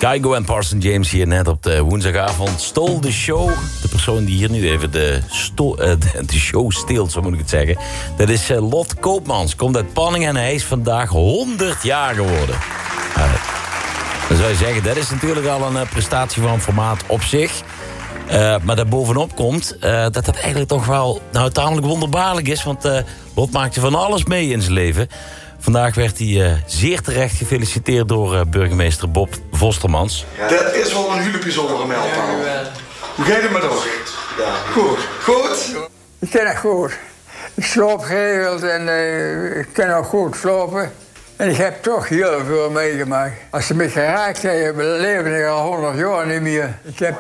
Kygo en Parson James hier net op de woensdagavond. Stole de show. De persoon die hier nu even de show steelt, zo moet ik het zeggen. Dat is Lot Koopmans. Komt uit Panningen en hij is vandaag 100 jaar geworden. Dan zou je zeggen, dat is natuurlijk al een prestatie van formaat op zich. Maar daarbovenop komt dat het eigenlijk toch wel tamelijk wonderbaarlijk is. Want Lot maakte van alles mee in zijn leven. Vandaag werd hij zeer terecht gefeliciteerd door burgemeester Bob Vostermans. Dat is wel een hele bijzondere mijlpaal. Hoe gaat het met ons? Goed. Goed? Ik ken het goed. Ik sloop geregeld en ik kan ook goed slopen. En ik heb toch heel veel meegemaakt. Als ze me geraakt hebben, leefde ik al 100 jaar niet meer. Ik heb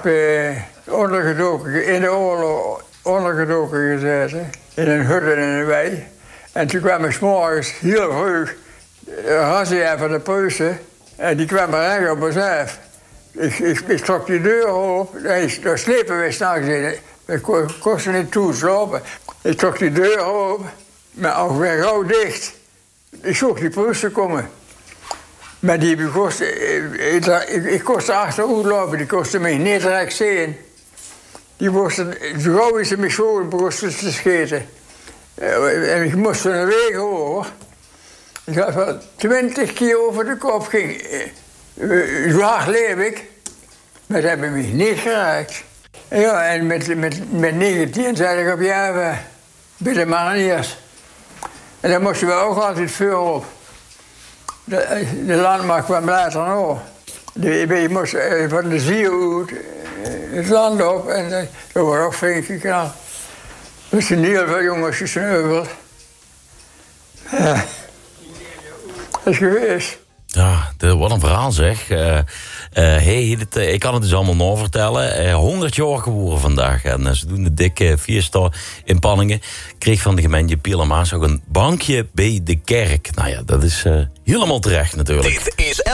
in de oorlog ondergedoken gezeten. In een hut en in een wei. En toen kwam ik 's morgens heel vroeg, razzia van de Pruisen. En die kwam recht op ons af. Ik trok die deur open. Daar slepen we s'nachts in. Ik kon ze niet toe slopen. Ik trok die deur open, maar ook weer gauw dicht. Ik zag die Pruisen komen. Maar die ik kostte achteruit lopen, die kostte me niet direct zien. Die moesten, zo gauw is ze me zo begonnen te schieten. En ik moest een weg over. Ik had wel 20 keer over de kop ging. Zo hard leef ik. Maar dat hebben me niet geraakt. Ja, en met 19 zei ik op Java, bij de mariniers. En dan moesten we ook altijd vuur op. De landmacht kwam later nog. Je moest van de ziel uit het land op en dat wordt ook flink geknald. Er zijn heel veel jongens gesneuveld. Ja, dat is geweest. Ja, wat een verhaal zeg. Ik kan het dus allemaal nog vertellen. 100 jaar geworden vandaag. En ze doen de dikke fiesta in Panningen. Kreeg van de gemeente Piel-en-Maas ook een bankje bij de kerk. Nou ja, dat is helemaal terecht natuurlijk. Dit is